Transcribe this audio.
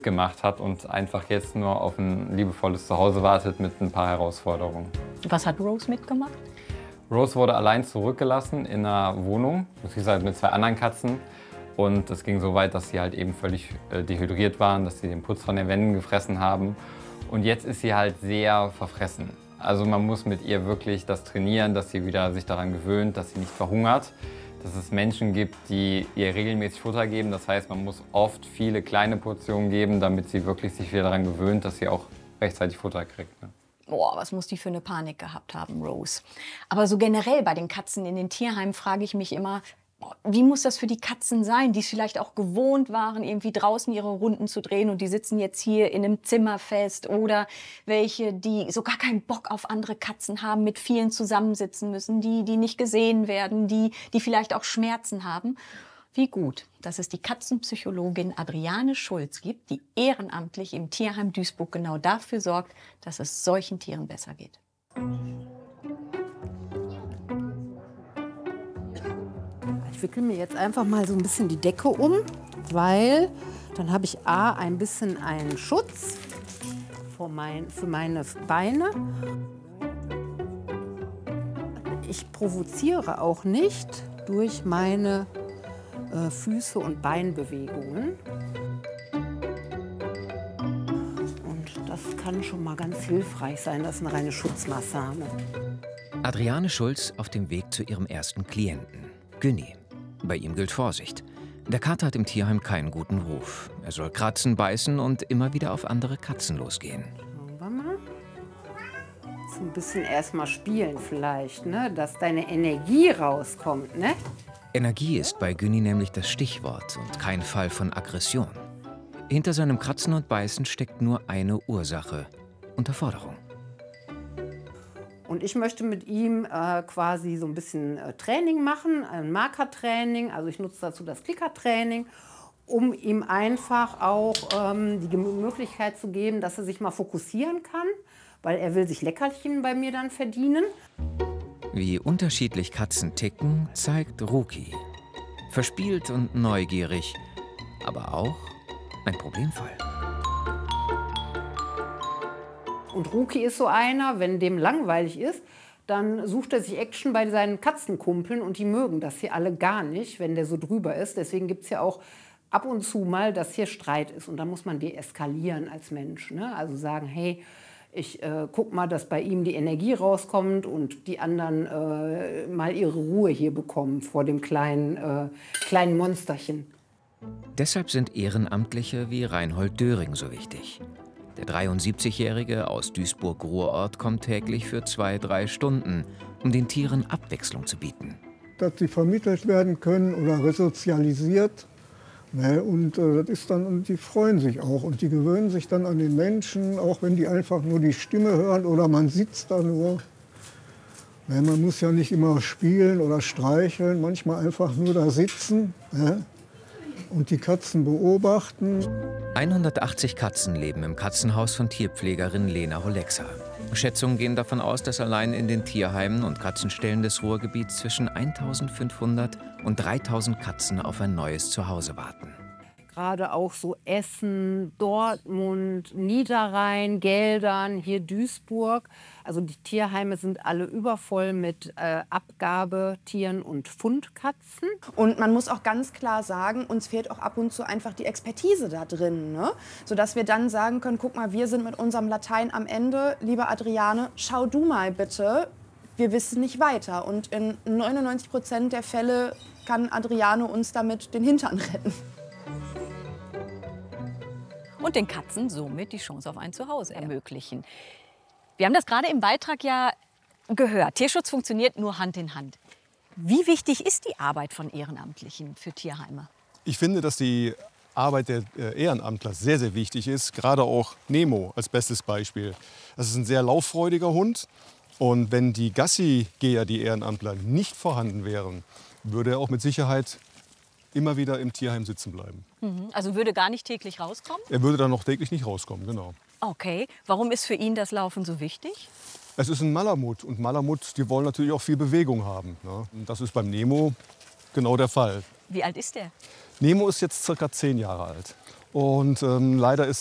gemacht hat und einfach jetzt nur auf ein liebevolles Zuhause wartet mit ein paar Herausforderungen. Was hat Rose mitgemacht? Rose wurde allein zurückgelassen in einer Wohnung, beziehungsweise mit 2 anderen Katzen. Und es ging so weit, dass sie halt eben völlig dehydriert waren, dass sie den Putz von den Wänden gefressen haben. Und jetzt ist sie halt sehr verfressen. Also man muss mit ihr wirklich das trainieren, dass sie wieder sich daran gewöhnt, dass sie nicht verhungert. Dass es Menschen gibt, die ihr regelmäßig Futter geben. Das heißt, man muss oft viele kleine Portionen geben, damit sie wirklich sich wieder daran gewöhnt, dass sie auch rechtzeitig Futter kriegt. Ne? Boah, was muss die für eine Panik gehabt haben, Rose. Aber so generell bei den Katzen in den Tierheimen frage ich mich immer, wie muss das für die Katzen sein, die es vielleicht auch gewohnt waren, irgendwie draußen ihre Runden zu drehen und die sitzen jetzt hier in einem Zimmer fest, oder welche, die so gar keinen Bock auf andere Katzen haben, mit vielen zusammensitzen müssen, die nicht gesehen werden, die vielleicht auch Schmerzen haben. Wie gut, dass es die Katzenpsychologin Adriane Schulz gibt, die ehrenamtlich im Tierheim Duisburg genau dafür sorgt, dass es solchen Tieren besser geht. Ich wickel mir jetzt einfach mal so ein bisschen die Decke um, weil dann habe ich ein bisschen einen Schutz für meine Beine. Ich provoziere auch nicht durch meine Füße und Beinbewegungen. Und das kann schon mal ganz hilfreich sein, das ist eine reine Schutzmaßnahme. Adriane Schulz auf dem Weg zu ihrem ersten Klienten, Günni. Bei ihm gilt Vorsicht. Der Kater hat im Tierheim keinen guten Ruf. Er soll kratzen, beißen und immer wieder auf andere Katzen losgehen. Schauen wir mal. So ein bisschen erstmal spielen vielleicht, ne? Dass deine Energie rauskommt, ne? Energie ist bei Günni nämlich das Stichwort und kein Fall von Aggression. Hinter seinem Kratzen und Beißen steckt nur eine Ursache: Unterforderung. Und ich möchte mit ihm quasi so ein bisschen Training machen, ein Markertraining. Also ich nutze dazu das Klickertraining, um ihm einfach auch die Möglichkeit zu geben, dass er sich mal fokussieren kann, weil er will sich Leckerchen bei mir dann verdienen. Wie unterschiedlich Katzen ticken, zeigt Ruki. Verspielt und neugierig, aber auch ein Problemfall. Und Ruki ist so einer, wenn dem langweilig ist, dann sucht er sich Action bei seinen Katzenkumpeln und die mögen das hier alle gar nicht, wenn der so drüber ist. Deswegen gibt es ja auch ab und zu mal, dass hier Streit ist und dann muss man deeskalieren als Mensch. Ne? Also sagen, hey, ich guck mal, dass bei ihm die Energie rauskommt und die anderen mal ihre Ruhe hier bekommen vor dem kleinen Monsterchen. Deshalb sind Ehrenamtliche wie Reinhold Döring so wichtig. Der 73-Jährige aus Duisburg-Ruhrort kommt täglich für 2-3 Stunden, um den Tieren Abwechslung zu bieten. Dass sie vermittelt werden können oder resozialisiert. Ne, und das ist dann, und die freuen sich auch und die gewöhnen sich dann an den Menschen, auch wenn die einfach nur die Stimme hören oder man sitzt da nur. Ne, man muss ja nicht immer spielen oder streicheln, manchmal einfach nur da sitzen. Ne? Und die Katzen beobachten. 180 Katzen leben im Katzenhaus von Tierpflegerin Lena Holexa. Schätzungen gehen davon aus, dass allein in den Tierheimen und Katzenstellen des Ruhrgebiets zwischen 1500 und 3000 Katzen auf ein neues Zuhause warten. Gerade auch so Essen, Dortmund, Niederrhein, Geldern, hier Duisburg. Also die Tierheime sind alle übervoll mit Abgabetieren und Fundkatzen. Und man muss auch ganz klar sagen, uns fehlt auch ab und zu einfach die Expertise da drin. Ne? Sodass wir dann sagen können, guck mal, wir sind mit unserem Latein am Ende. Liebe Adriane, schau du mal bitte, wir wissen nicht weiter. Und in 99% der Fälle kann Adriane uns damit den Hintern retten. Und den Katzen somit die Chance auf ein Zuhause ermöglichen. Wir haben das gerade im Beitrag ja gehört. Tierschutz funktioniert nur Hand in Hand. Wie wichtig ist die Arbeit von Ehrenamtlichen für Tierheime? Ich finde, dass die Arbeit der Ehrenamtler sehr, sehr wichtig ist. Gerade auch Nemo als bestes Beispiel. Das ist ein sehr lauffreudiger Hund. Und wenn die Gassi-Geher, die Ehrenamtler, nicht vorhanden wären, würde er auch mit Sicherheit immer wieder im Tierheim sitzen bleiben. Also würde gar nicht täglich rauskommen? Er würde dann noch täglich nicht rauskommen, genau. Okay. Warum ist für ihn das Laufen so wichtig? Es ist ein Malamut und Malamuts, die wollen natürlich auch viel Bewegung haben. Ne? Und das ist beim Nemo genau der Fall. Wie alt ist der? Nemo ist jetzt ca. 10 Jahre alt. Und leider ist